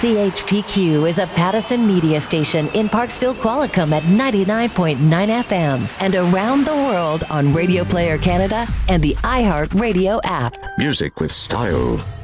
CHPQ is a Pattison media station in Parksville, Qualicum at 99.9 FM and around the world on Radio Player Canada and the iHeart Radio app. Music with style.